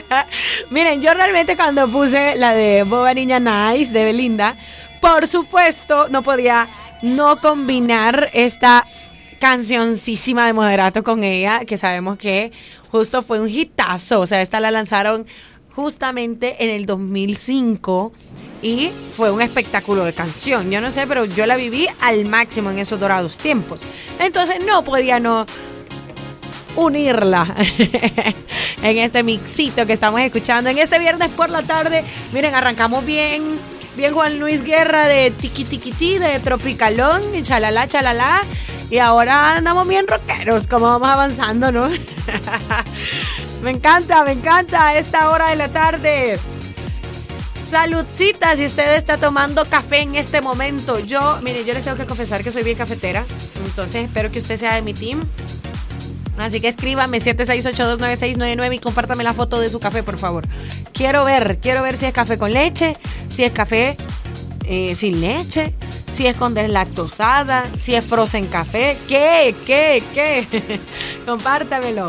Miren, yo realmente cuando puse la de Boba Niña Nice de Belinda, por supuesto no podía no combinar esta cancioncísima de Moderato con ella, que sabemos que justo fue un hitazo. O sea, esta la lanzaron justamente en el 2005 y fue un espectáculo de canción. Yo no sé, pero yo la viví al máximo en esos dorados tiempos. Entonces no podía no unirla en este mixito que estamos escuchando en este viernes por la tarde. Miren, arrancamos bien Juan Luis Guerra de Tiki Tiki Ti, de Tropicalón, y chalala, chalala. Y ahora andamos bien rockeros, como vamos avanzando, ¿no? Me encanta esta hora de la tarde. Saludcita, si usted está tomando café en este momento. Mire, yo les tengo que confesar que soy bien cafetera. Entonces espero que usted sea de mi team. Así que escríbame 76829699 y compártame la foto de su café, por favor. Quiero ver si es café con leche, si es café sin leche, si es con deslactosada, si es frozen café. ¿Qué? Compártamelo.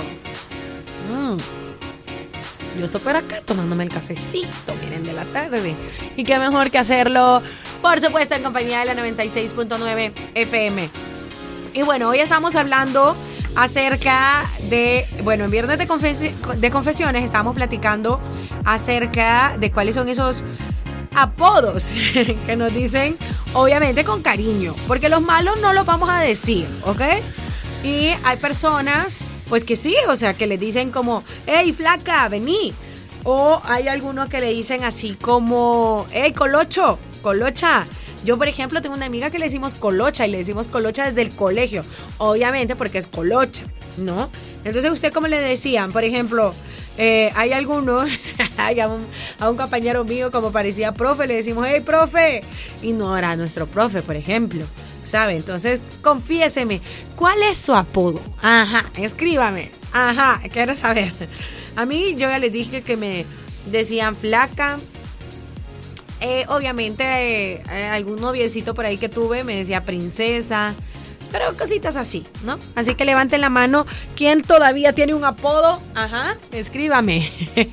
Yo estoy por acá tomándome el cafecito, miren, de la tarde. Y qué mejor que hacerlo, por supuesto, en compañía de la 96.9 FM. Y bueno, hoy estamos hablando acerca de, en Viernes de Confesiones estábamos platicando acerca de cuáles son esos apodos que nos dicen, obviamente con cariño, porque los malos no los vamos a decir, ¿ok? Y hay personas, pues que sí, o sea, que les dicen como, hey, flaca, vení. O hay algunos que le dicen así como, hey, colocho, colocha. Yo, por ejemplo, tengo una amiga que le decimos colocha y le decimos colocha desde el colegio. Obviamente porque es colocha, ¿no? Entonces, ¿usted cómo le decían? Por ejemplo, hay algunos, a un compañero mío como parecía profe, le decimos, hey, profe. Y no era nuestro profe, por ejemplo, ¿sabe? Entonces, confiéseme, ¿cuál es su apodo? Ajá, escríbame. Ajá, quiero saber. A mí, yo ya les dije que me decían flaca. Obviamente algún noviecito por ahí que tuve me decía princesa, pero cositas así, ¿no? Así que levanten la mano. ¿Quién todavía tiene un apodo? Ajá, escríbame.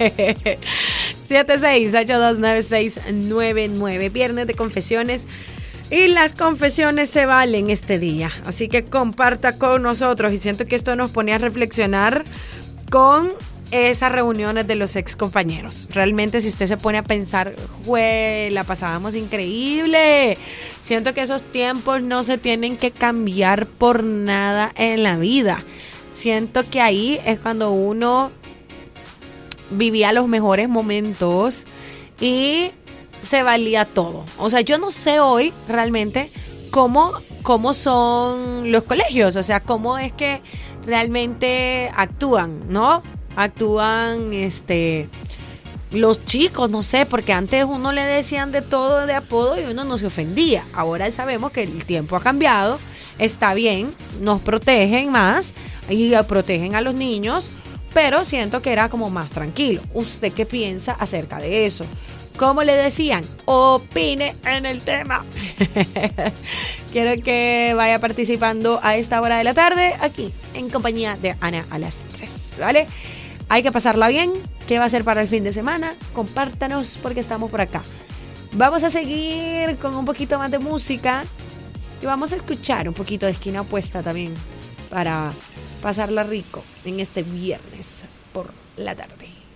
76829699. Viernes de confesiones. Y las confesiones se valen este día. Así que comparta con nosotros. Y siento que esto nos pone a reflexionar con esas reuniones de los ex compañeros. Realmente, si usted se pone a pensar, la pasábamos increíble. Siento que esos tiempos no se tienen que cambiar por nada en la vida. Siento que ahí es cuando uno vivía los mejores momentos y se valía todo. O sea, yo no sé hoy realmente cómo son los colegios. O sea, cómo es que realmente actúan, ¿no? Actúan los chicos, no sé, porque antes uno le decían de todo de apodo y uno no se ofendía. Ahora sabemos que el tiempo ha cambiado, está bien, nos protegen más y protegen a los niños, pero siento que era como más tranquilo. ¿Usted qué piensa acerca de eso? ¿Cómo le decían? Opine en el tema. Quiero que vaya participando a esta hora de la tarde aquí en compañía de Ana a las 3, ¿vale? Hay que pasarla bien. ¿Qué va a ser para el fin de semana? Compártanos porque estamos por acá. Vamos a seguir con un poquito más de música y vamos a escuchar un poquito de Esquina Opuesta también para pasarla rico en este viernes por la tarde.